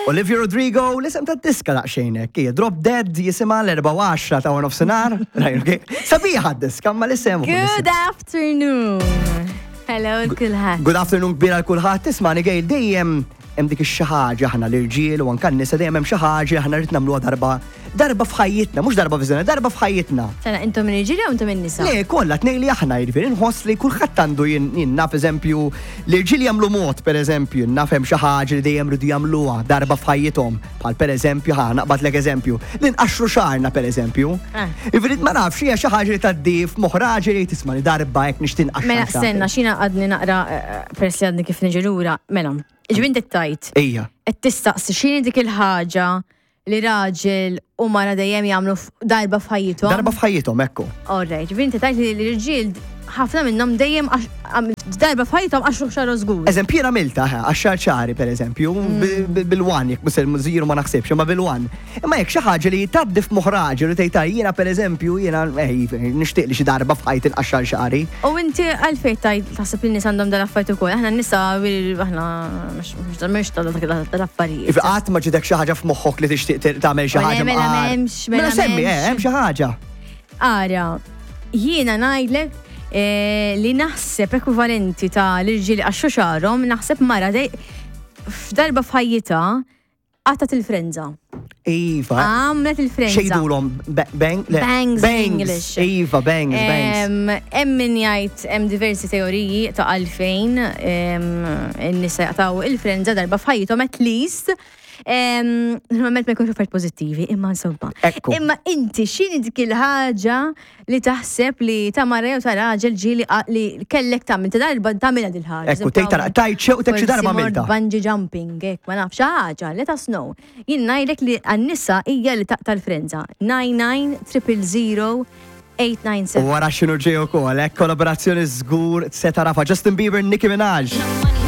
Olivia Rodrigo, l-isem ta' diska daqxejnek. Drop Dead jisima l-4 ta' One of Senar. Sabiħa d-diska, ma l-isem. Good afternoon. Hello, kulħadd. Good afternoon kbira l-kulħadd. Tismani Gail, dejjem hemm dik ix-xi ħaġa aħna l-irġiel u anke n-nisa dejjem hemm xi ħaġa aħna rrid nagħmluha darba f'ħajjitna, mhux darba f'żena, darba f'ħajjitna. Sena intom irġieli u intom in-nisa? Le, kollha tnejli aħna jiġifieri inħoss li kulħadd għandu jien naf eżempju l-irġiel jagħmlu mod pereżempju, naf hemm xi ħaġa li dejjem ridu jagħmluha darba f'ħajjithom. Bħal pereżempju naqbadlek eżempju, li nqaxxru xarna pereżempju. Jiġifieri ma nafx hija xi ħaġa li tgħaddi f'moħħ raġel li tisma' li darba hekk nixtieq nqaxxar. Mela stenna xina għadni naqra peress li għadni kif niġi lura, mela. Ġbin dettajt. Ejja. Qed tistaqsi x'inhi dik il-ħaġa li raġel u mara dejjem jagħmlu darba f'ħajjithom. Darba f'ħajjithom, ekku. Alright, ġbin dettajt li l-irġiel ħafna minnhom dejjem darba f'ħajjithom għaxru xaru żgur. Eżempju jiena milta għaxxar ċari pereżempju bil-wan jekk żiru ma naħsibx ma bil-wan. Imma jekk xi ħaġa li tgħaddi f'moħħ raġel u tgħid jiena pereżempju jiena nixtieq li xi darba f'ħajti nqaxxar xari. U inti għalfejn tajt taħseb li nies għandhom dal-affarijiet ukoll. Aħna n-nisa aħna mhux tal-affarijiet. Qatt ma ġidek xi ħaġa f'moħħok li tixtieq tagħmel xi ħaġa Mela semmi hemm xi ħaġa. Ara, jiena ngħidlek li naħseb ekwivalenti ta' l-irġieli għaxxu xarhom, naħseb mara f'darba f'ħajjitha għatat il-frenza. Iva. Għamlet il-frenza. Xejdulhom bangs English. Iva, bangs. Hemm min jgħid hemm diversi teoriji ta' għalfejn in-nisa jaqtaw il-frenza darba f'ħajjithom at least. Normalment ma jkunx affarijiet pożittivi, imma insomma. Imma inti x'inhi dik il-ħaġa li taħseb li ta' mara jew ta' raġel ġieli li kellek tagħmel ta' darba tagħmilha dil ħaġa. Ekku tajt xew tek xi darba għamilta. Bungee jumping, hekk ma nafx ħaġa, let us know. Jien ngħidlek li għan-nisa hija li taqta' l-frenza. 99 897. Wara x'inhu ġej ukoll, hekk kollaborazzjoni żgur se tarafa Justin Bieber, Nicki Minaj.